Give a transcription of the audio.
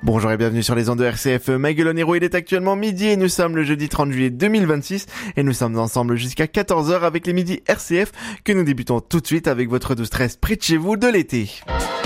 Bonjour et bienvenue sur les ondes de RCF. Maguelone Hérault, il est actuellement midi et nous sommes le jeudi 30 juillet 2026 et nous sommes ensemble jusqu'à 14h avec les midis RCF que nous débutons tout de suite avec votre 12-13 près de chez vous de l'été.